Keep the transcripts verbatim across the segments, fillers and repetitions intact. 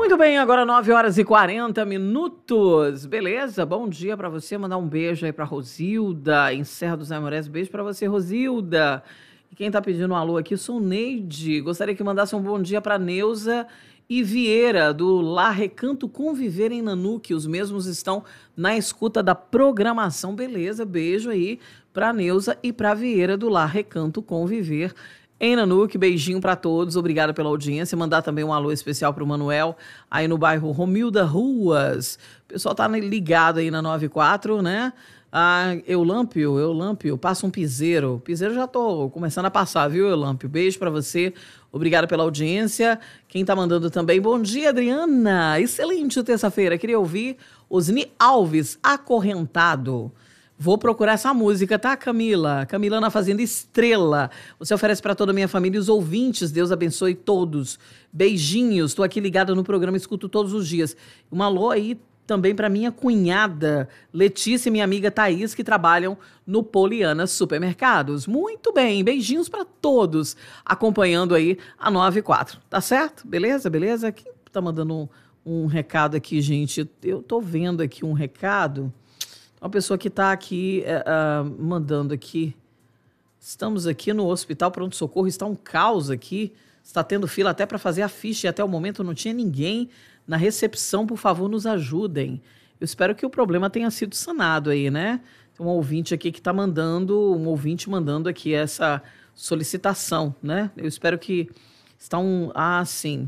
Muito bem, agora nove horas e quarenta minutos. Beleza? Bom dia pra você. Mandar um beijo aí pra Rosilda, em Serra dos Aimorés. Beijo pra você, Rosilda. E quem tá pedindo um alô aqui, sou Neide. Gostaria que mandasse um bom dia pra Neuza e Vieira, do Lar Recanto Conviver em Nanuque. Os mesmos estão na escuta da programação. Beleza, beijo aí pra Neuza e pra Vieira, do Lar Recanto Conviver em Nanuque. Beijinho pra todos, obrigada pela audiência. Mandar também um alô especial pro Manuel, aí no bairro Romilda Ruas. O pessoal tá ligado aí na noventa e quatro, né? Ah, Eulâmpio, Eulâmpio, passa um piseiro. Piseiro já tô começando a passar, viu, Eulâmpio? Beijo pra você, obrigada pela audiência. Quem tá mandando também, bom dia, Adriana. Excelente terça-feira, queria ouvir Osni Alves, Acorrentado. Vou procurar essa música, tá, Camila? Camila na Fazenda Estrela. Você oferece para toda a minha família e os ouvintes. Deus abençoe todos. Beijinhos. Estou aqui ligada no programa, escuto todos os dias. Um alô aí também para minha cunhada Letícia e minha amiga Thaís, que trabalham no Poliana Supermercados. Muito bem, beijinhos para todos acompanhando aí a noventa e quatro. Tá certo? Beleza? Beleza? Quem tá mandando um, um recado aqui, gente? Eu tô vendo aqui um recado. Uma pessoa que está aqui uh, uh, mandando aqui. Estamos aqui no Hospital Pronto Socorro, está um caos aqui. Está tendo fila até para fazer a ficha e até o momento não tinha ninguém na recepção. Por favor, nos ajudem. Eu espero que o problema tenha sido sanado aí, né? Tem um ouvinte aqui que está mandando, um ouvinte mandando aqui essa solicitação, né? Eu espero que está um... Ah, sim.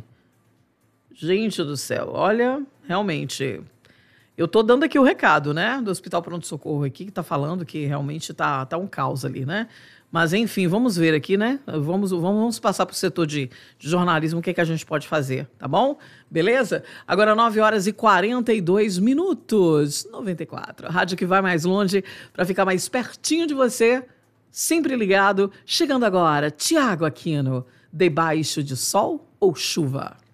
Gente do céu, olha, realmente... Eu tô dando aqui o recado, né, do Hospital Pronto Socorro aqui, que tá falando que realmente tá, tá um caos ali, né? Mas, enfim, vamos ver aqui, né? Vamos, vamos, vamos passar pro setor de, de jornalismo, o que, que a gente pode fazer, tá bom? Beleza? Agora nove horas e quarenta e dois minutos, noventa e quatro. A rádio que vai mais longe para ficar mais pertinho de você, sempre ligado. Chegando agora, Tiago Aquino, debaixo de sol ou chuva?